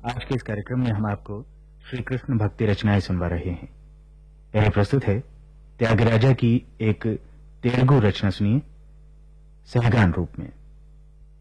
आज के इस कार्यक्रम में हम आपको श्री कृष्ण भक्ति रचनाएं सुनवा रहे हैं। यह प्रस्तुत है त्यागराजा की एक तेलुगु रचना, सुनिए सहगान रूप में।